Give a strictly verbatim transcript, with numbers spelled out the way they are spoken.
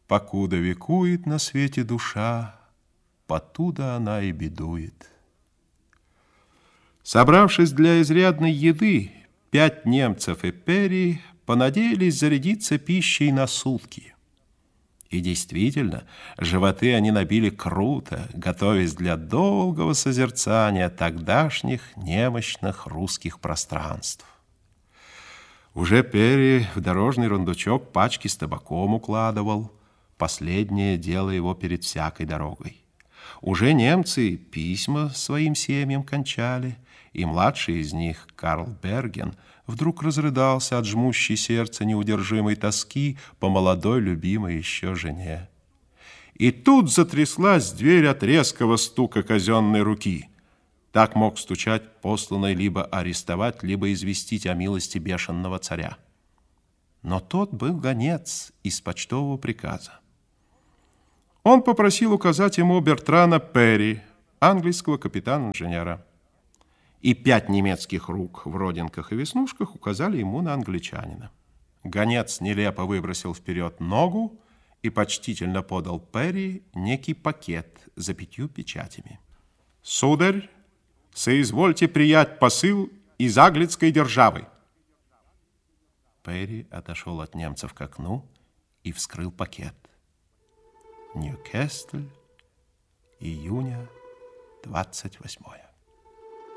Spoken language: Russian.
Покуда векует на свете душа, потуда она и бедует. Собравшись для изрядной еды, пять немцев и Перри понадеялись зарядиться пищей на сутки. И действительно, животы они набили круто, готовясь для долгого созерцания тогдашних немощных русских пространств. Уже Перри в дорожный рундучок пачки с табаком укладывал, последнее дело его перед всякой дорогой. Уже немцы письма своим семьям кончали, и младший из них, Карл Берген, вдруг разрыдался от жмущей сердце неудержимой тоски по молодой любимой еще жене. И тут затряслась дверь от резкого стука казенной руки. Так мог стучать посланный либо арестовать, либо известить о милости бешеного царя. Но тот был гонец из почтового приказа. Он попросил указать ему Бертрана Перри, английского капитана-инженера. И пять немецких рук в родинках и веснушках указали ему на англичанина. Гонец нелепо выбросил вперед ногу и почтительно подал Перри некий пакет за пятью печатями. «Сударь, соизвольте приять посыл из Аглицкой державы». Перри отошел от немцев к окну и вскрыл пакет. Ньюкасль, июня двадцать восьмое.